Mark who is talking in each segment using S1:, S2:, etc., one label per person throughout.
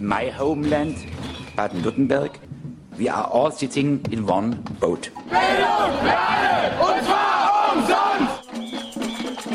S1: in my homeland, Baden-Württemberg, we are all sitting in one boat.
S2: Bildung für alle, und zwar umsonst!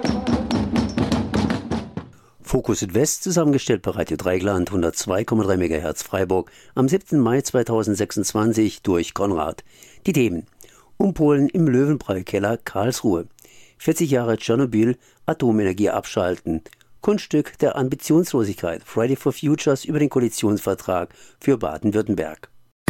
S3: Fokus Südwest, zusammengestellt bei Radio Dreigland, 102,3 MHz Freiburg, am 7. Mai 2026 durch Konrad. Die Themen: Umpolen im Löwenbräu-Keller Karlsruhe, 40 Jahre Tschernobyl, Atomenergie abschalten, Kunststück der Ambitionslosigkeit, Friday for Futures über den Koalitionsvertrag für Baden-Württemberg.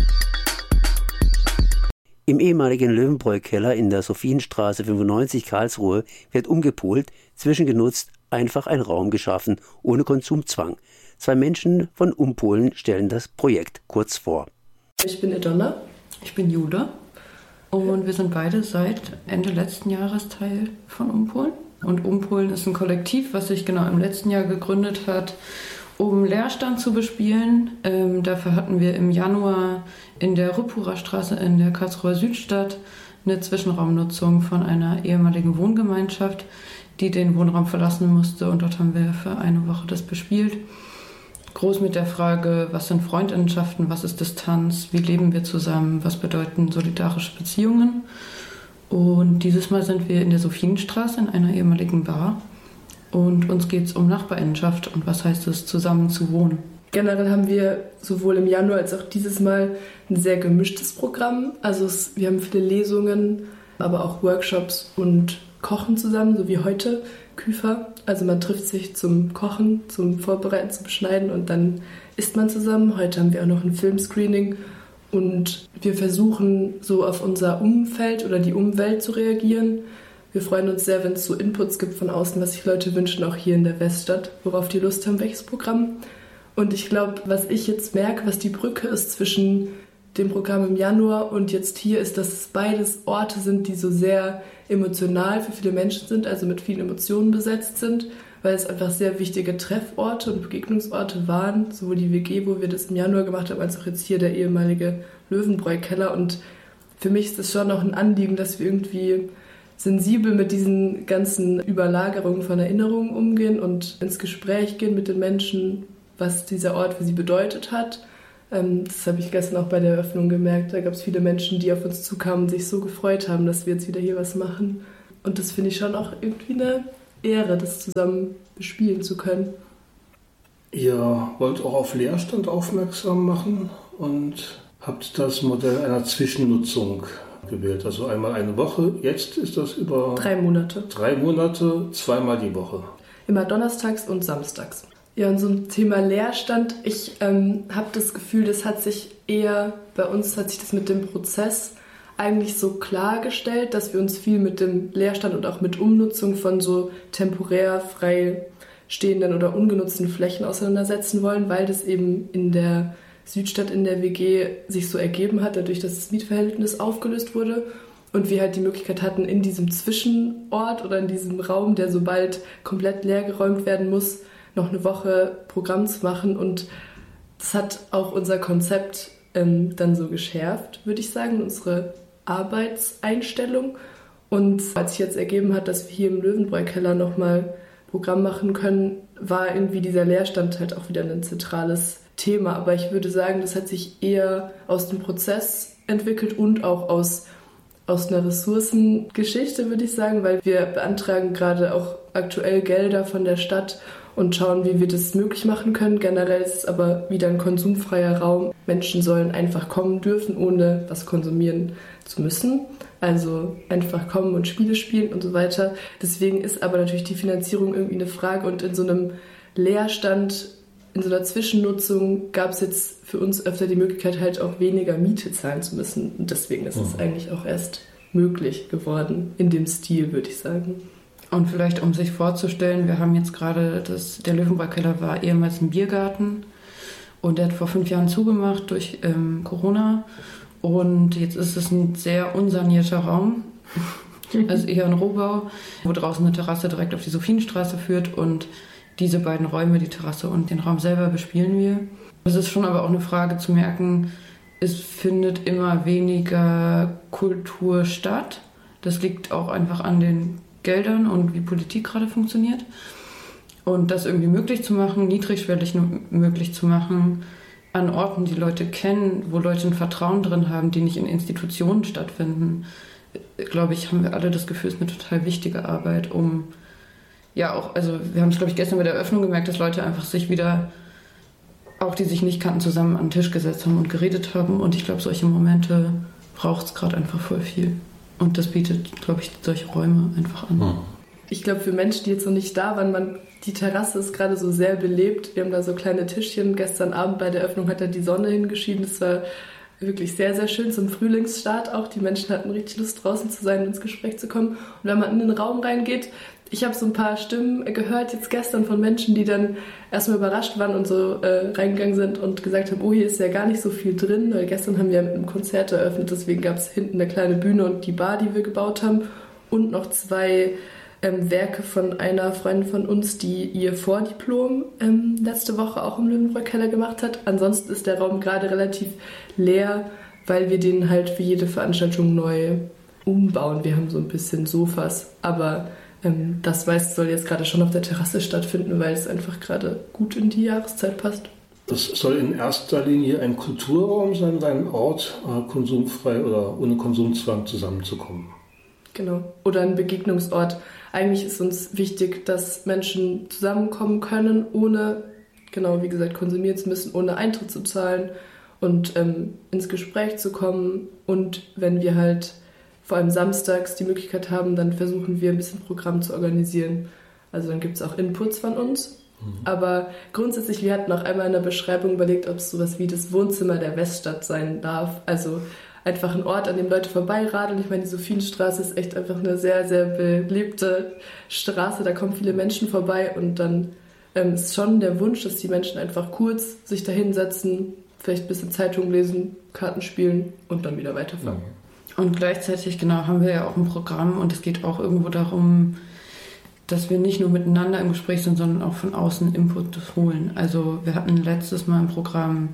S3: Im ehemaligen Löwenbräu-Keller in der Sophienstraße 95 Karlsruhe wird umgepolt, zwischengenutzt, einfach ein Raum geschaffen, ohne Konsumzwang. 2 Menschen von Umpolen stellen das Projekt kurz vor.
S4: Ich bin Edonna.
S5: Ich bin Jude. Und wir sind beide seit Ende letzten Jahres Teil von Umpolen. Und Umpolen ist ein Kollektiv, was sich genau im letzten Jahr gegründet hat, um Leerstand zu bespielen. Dafür hatten wir im Januar in der Rüppurer Straße in der Karlsruher Südstadt eine Zwischenraumnutzung von einer ehemaligen Wohngemeinschaft, die den Wohnraum verlassen musste. Und dort haben wir für eine Woche das bespielt. Groß mit der Frage, was sind Freundinnenschaften, was ist Distanz, wie leben wir zusammen, was bedeuten solidarische Beziehungen. Und dieses Mal sind wir in der Sophienstraße in einer ehemaligen Bar. Und uns geht es um Nachbarinnenschaft und was heißt es, zusammen zu wohnen.
S4: Generell haben wir sowohl im Januar als auch dieses Mal ein sehr gemischtes Programm. Also wir haben viele Lesungen, aber auch Workshops und Kochen zusammen, so wie heute, Küfer. Also man trifft sich zum Kochen, zum Vorbereiten, zum Beschneiden und dann isst man zusammen. Heute haben wir auch noch ein Filmscreening und wir versuchen so auf unser Umfeld oder die Umwelt zu reagieren. Wir freuen uns sehr, wenn es so Inputs gibt von außen, was sich Leute wünschen, auch hier in der Weststadt, worauf die Lust haben, welches Programm. Und ich glaube, was ich jetzt merke, was die Brücke ist zwischen dem Programm im Januar und jetzt hier, ist, dass es beides Orte sind, die so sehr emotional für viele Menschen sind, also mit vielen Emotionen besetzt sind, weil es einfach sehr wichtige Trefforte und Begegnungsorte waren, sowohl die WG, wo wir das im Januar gemacht haben, als auch jetzt hier der ehemalige Löwenbräu-Keller. Und für mich ist es schon auch ein Anliegen, dass wir irgendwie sensibel mit diesen ganzen Überlagerungen von Erinnerungen umgehen und ins Gespräch gehen mit den Menschen, was dieser Ort für sie bedeutet hat. Das habe ich gestern auch bei der Eröffnung gemerkt. Da gab es viele Menschen, die auf uns zukamen und sich so gefreut haben, dass wir jetzt wieder hier was machen. Und das finde ich schon auch irgendwie eine Ehre, das zusammen bespielen zu können.
S6: Ihr wollt auch auf Leerstand aufmerksam machen und habt das Modell einer Zwischennutzung gewählt. Also einmal eine Woche. Jetzt ist das über
S4: 3 Monate.
S6: 3 Monate, 2-mal die Woche.
S4: Immer donnerstags und samstags. Ja, und so ein Thema Leerstand, ich habe das Gefühl, das hat sich eher, bei uns hat sich das mit dem Prozess eigentlich so klargestellt, dass wir uns viel mit dem Leerstand und auch mit Umnutzung von so temporär frei stehenden oder ungenutzten Flächen auseinandersetzen wollen, weil das eben in der Südstadt, in der WG sich so ergeben hat, dadurch, dass das Mietverhältnis aufgelöst wurde und wir halt die Möglichkeit hatten, in diesem Zwischenort oder in diesem Raum, der so bald komplett leergeräumt werden muss, noch eine Woche Programm zu machen. Und das hat auch unser Konzept dann so geschärft, würde ich sagen, unsere Arbeitseinstellung. Und als sich jetzt ergeben hat, dass wir hier im Löwenbräu-Keller nochmal Programm machen können, war irgendwie dieser Leerstand halt auch wieder ein zentrales Thema. Aber ich würde sagen, das hat sich eher aus dem Prozess entwickelt und auch aus einer Ressourcengeschichte, würde ich sagen, weil wir beantragen gerade auch aktuell Gelder von der Stadt und schauen, wie wir das möglich machen können. Generell ist es aber wieder ein konsumfreier Raum. Menschen sollen einfach kommen dürfen, ohne was konsumieren zu müssen. Also einfach kommen und Spiele spielen und so weiter. Deswegen ist aber natürlich die Finanzierung irgendwie eine Frage. Und in so einem Leerstand, in so einer Zwischennutzung gab es jetzt für uns öfter die Möglichkeit, halt auch weniger Miete zahlen zu müssen. Und deswegen ist es eigentlich auch erst möglich geworden, in dem Stil, würde ich sagen.
S5: Und vielleicht, um sich vorzustellen, wir haben jetzt gerade, der Löwenbräu-Keller war ehemals ein Biergarten und der hat vor 5 Jahren zugemacht durch Corona. Und jetzt ist es ein sehr unsanierter Raum, also eher ein Rohbau, wo draußen eine Terrasse direkt auf die Sophienstraße führt. Und diese beiden Räume, die Terrasse und den Raum selber, bespielen wir. Es ist schon aber auch eine Frage zu merken, es findet immer weniger Kultur statt. Das liegt auch einfach an den Geldern und wie Politik gerade funktioniert. Und das irgendwie möglich zu machen, niedrigschwellig möglich zu machen, an Orten, die Leute kennen, wo Leute ein Vertrauen drin haben, die nicht in Institutionen stattfinden, glaube ich, haben wir alle das Gefühl, es ist eine total wichtige Arbeit, um ja auch, also wir haben es, glaube ich, gestern bei der Eröffnung gemerkt, dass Leute einfach sich wieder, auch die sich nicht kannten, zusammen an den Tisch gesetzt haben und geredet haben. Und ich glaube, solche Momente braucht es gerade einfach voll viel. Und das bietet, glaube ich, solche Räume einfach an.
S4: Ich glaube, für Menschen, die jetzt noch nicht da waren, die Terrasse ist gerade so sehr belebt. Wir haben da so kleine Tischchen. Gestern Abend bei der Eröffnung hat da die Sonne hingeschieden. Das war wirklich sehr, sehr schön zum Frühlingsstart auch. Die Menschen hatten richtig Lust, draußen zu sein und ins Gespräch zu kommen. Und wenn man in den Raum reingeht, ich habe so ein paar Stimmen gehört jetzt gestern von Menschen, die dann erstmal überrascht waren und so reingegangen sind und gesagt haben, oh, hier ist ja gar nicht so viel drin, weil gestern haben wir mit einem Konzert eröffnet, deswegen gab es hinten eine kleine Bühne und die Bar, die wir gebaut haben und noch 2 Werke von einer Freundin von uns, die ihr Vordiplom letzte Woche auch im Löwenbräu-Keller gemacht hat. Ansonsten ist der Raum gerade relativ leer, weil wir den halt für jede Veranstaltung neu umbauen. Wir haben so ein bisschen Sofas, aber das soll jetzt gerade schon auf der Terrasse stattfinden, weil es einfach gerade gut in die Jahreszeit passt.
S6: Das soll in erster Linie ein Kulturraum sein, ein Ort, konsumfrei oder ohne Konsumzwang zusammenzukommen.
S4: Genau. Oder ein Begegnungsort. Eigentlich ist uns wichtig, dass Menschen zusammenkommen können, ohne, genau wie gesagt, konsumieren zu müssen, ohne Eintritt zu zahlen und ins Gespräch zu kommen. Und wenn wir halt vor allem samstags die Möglichkeit haben, dann versuchen wir ein bisschen Programm zu organisieren. Also dann gibt es auch Inputs von uns. Aber grundsätzlich, wir hatten auch einmal in der Beschreibung überlegt, ob es sowas wie das Wohnzimmer der Weststadt sein darf. Also einfach ein Ort, an dem Leute vorbeiradeln. Ich meine, die Sophienstraße ist echt einfach eine sehr, sehr belebte Straße. Da kommen viele Menschen vorbei und dann ist schon der Wunsch, dass die Menschen einfach kurz sich da hinsetzen, vielleicht ein bisschen Zeitung lesen, Karten spielen und dann wieder weiterfahren.
S5: Und gleichzeitig, genau, haben wir ja auch ein Programm und es geht auch irgendwo darum, dass wir nicht nur miteinander im Gespräch sind, sondern auch von außen Input holen. Also wir hatten letztes Mal im Programm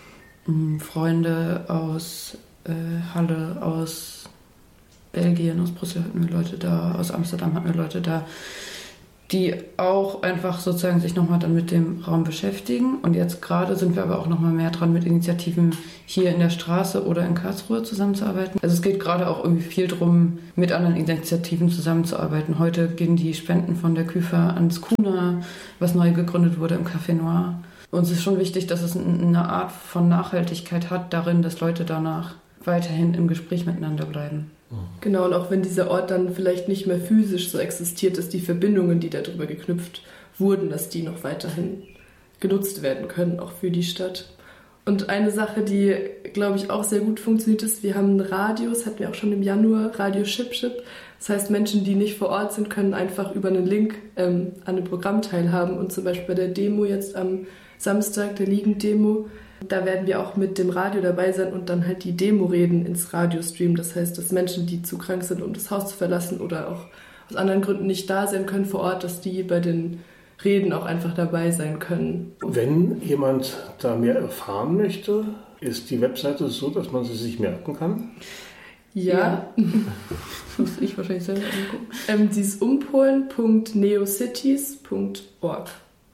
S5: Freunde aus Halle, aus Belgien, aus Brüssel hatten wir Leute da, aus Amsterdam hatten wir Leute da, die auch einfach sozusagen sich nochmal dann mit dem Raum beschäftigen. Und jetzt gerade sind wir aber auch nochmal mehr dran, mit Initiativen hier in der Straße oder in Karlsruhe zusammenzuarbeiten. Also es geht gerade auch irgendwie viel darum, mit anderen Initiativen zusammenzuarbeiten. Heute gehen die Spenden von der Küfer ans Kuna, was neu gegründet wurde im Café Noir. Uns ist schon wichtig, dass es eine Art von Nachhaltigkeit hat darin, dass Leute danach weiterhin im Gespräch miteinander bleiben.
S4: Genau, und auch wenn dieser Ort dann vielleicht nicht mehr physisch so existiert, dass die Verbindungen, die darüber geknüpft wurden, dass die noch weiterhin genutzt werden können, auch für die Stadt. Und eine Sache, die, glaube ich, auch sehr gut funktioniert ist, wir haben ein Radio, das hatten wir auch schon im Januar, Radio Ship Ship. Das heißt, Menschen, die nicht vor Ort sind, können einfach über einen Link an dem Programm teilhaben. Und zum Beispiel bei der Demo jetzt am Samstag, der Liegend-Demo, da werden wir auch mit dem Radio dabei sein und dann halt die Demo-Reden ins Radio streamen. Das heißt, dass Menschen, die zu krank sind, um das Haus zu verlassen oder auch aus anderen Gründen nicht da sein können vor Ort, dass die bei den Reden auch einfach dabei sein können.
S6: Wenn jemand da mehr erfahren möchte, ist die Webseite so, dass man sie sich merken kann?
S4: Ja.
S5: Das muss ich wahrscheinlich selber angucken.
S4: Sie ist umpolen.neocities.org.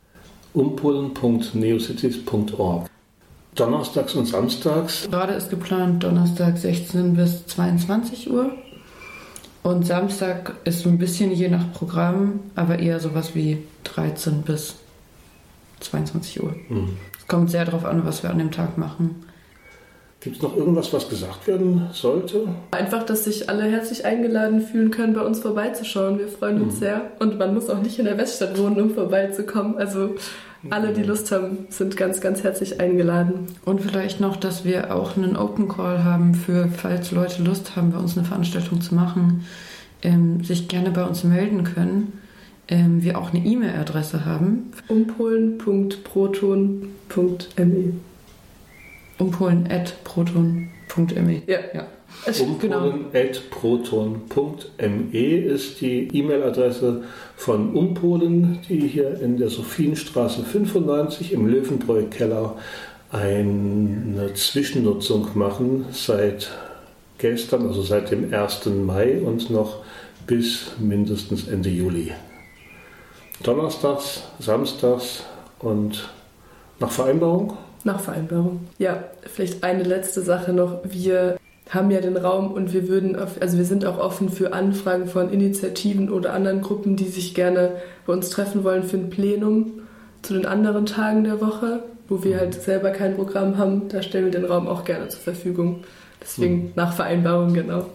S6: umpolen.neocities.org. Donnerstags und samstags?
S5: Gerade ist geplant Donnerstag 16 bis 22 Uhr. Und Samstag ist so ein bisschen je nach Programm, aber eher sowas wie 13 bis 22 Uhr. Es kommt sehr darauf an, was wir an dem Tag machen.
S6: Gibt es noch irgendwas, was gesagt werden sollte?
S4: Einfach, dass sich alle herzlich eingeladen fühlen können, bei uns vorbeizuschauen. Wir freuen uns sehr. Und man muss auch nicht in der Weststadt wohnen, um vorbeizukommen. Also alle, die Lust haben, sind ganz, ganz herzlich eingeladen.
S5: Und vielleicht noch, dass wir auch einen Open Call haben für, falls Leute Lust haben, bei uns eine Veranstaltung zu machen, sich gerne bei uns melden können. Wir auch eine E-Mail-Adresse haben.
S4: umpolen.proton.me
S5: umpolen@proton.me.
S4: Ja.
S6: Umpolen@proton.me ist die E-Mail-Adresse von Umpolen, die hier in der Sophienstraße 95 im Löwenbräu-Keller eine Zwischennutzung machen seit gestern, also seit dem 1. Mai und noch bis mindestens Ende Juli. Donnerstags, samstags und nach Vereinbarung?
S4: Nach Vereinbarung. Ja, vielleicht eine letzte Sache noch. Wir haben ja den Raum und wir sind auch offen für Anfragen von Initiativen oder anderen Gruppen, die sich gerne bei uns treffen wollen für ein Plenum zu den anderen Tagen der Woche, wo wir halt selber kein Programm haben. Da stellen wir den Raum auch gerne zur Verfügung. Deswegen nach Vereinbarung, genau.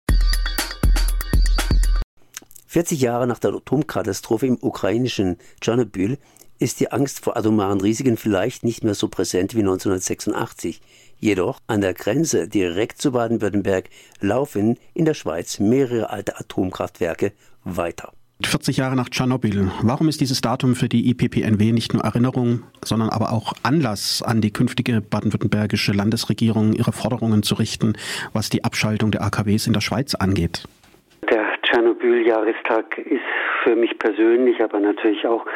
S3: 40 Jahre nach der Atomkatastrophe im ukrainischen Tschernobyl ist die Angst vor atomaren Risiken vielleicht nicht mehr so präsent wie 1986. Jedoch an der Grenze direkt zu Baden-Württemberg laufen in der Schweiz mehrere alte Atomkraftwerke weiter.
S7: 40 Jahre nach Tschernobyl. Warum ist dieses Datum für die IPPNW nicht nur Erinnerung, sondern aber auch Anlass, an die künftige baden-württembergische Landesregierung ihre Forderungen zu richten, was die Abschaltung der AKWs in der Schweiz angeht?
S8: Der Tschernobyl-Jahrestag ist für mich persönlich, aber natürlich auch